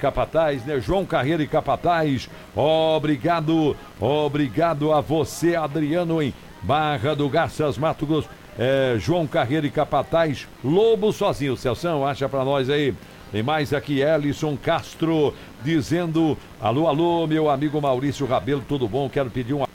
Capataz, né? João Carreiro e Capataz, obrigado a você, Adriano, em Barra do Garças, Mato Grosso. João Carreiro e Capataz, Lobo sozinho. Celção, acha pra nós aí. Tem mais aqui, Ellison Castro, dizendo: alô, meu amigo Maurício Rabelo, tudo bom? Quero pedir um